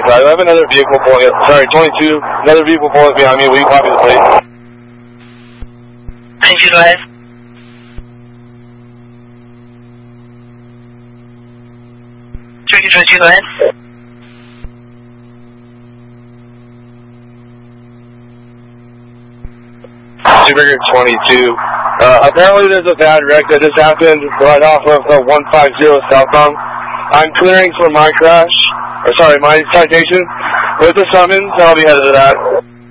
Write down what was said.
I have another vehicle pulling up. Sorry, 22. Another vehicle pulling up behind me. Will you copy the plate? Thank you, go ahead. Go ahead. Superger 22. Apparently there's a bad wreck that just happened right off of 150 southbound. I'm clearing for my crash, or sorry, my citation with the summons, and I'll be headed to that.